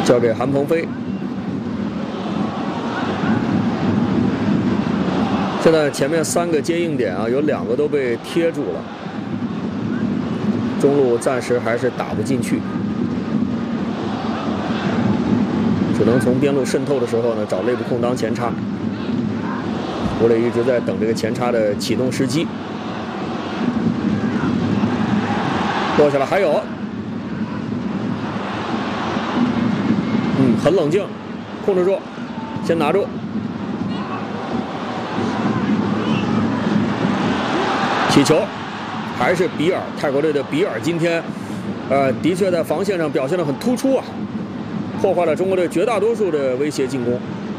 交给韩鹏飞。现在前面3个接应点啊，有2个都被贴住了，中路暂时还是打不进去，只能从边路渗透的时候呢，找内部空当前插。吴磊一直在等这个前插的启动时机。落下了，还有，很冷静，控制住，先拿住。起球，还是比尔，泰国队的比尔今天，的确在防线上表现得很突出啊，破坏了中国队绝大多数的威胁进攻。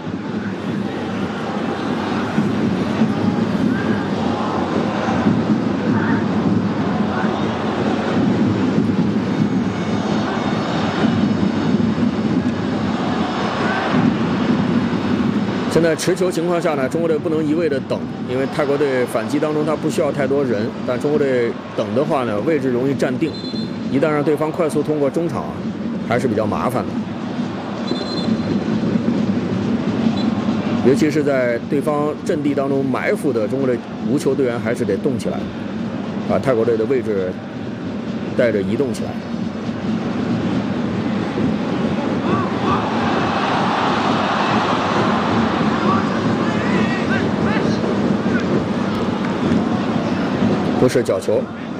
现在持球情况下呢，中国队不能一味的等，因为泰国队反击当中他不需要太多人，但中国队等的话呢，位置容易站定，一旦让对方快速通过中场，还是比较麻烦的。尤其是在对方阵地当中埋伏的中国队无球队员，还是得动起来，把泰国队的位置带着移动起来。不是角球，